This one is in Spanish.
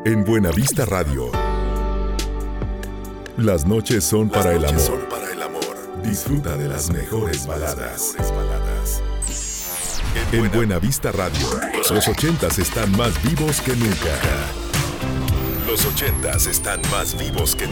En Buenavista Radio. Las noches son para el amor. Disfruta de las mejores baladas. En Buenavista Radio, los 80s están más vivos que nunca. Los 80s están más vivos que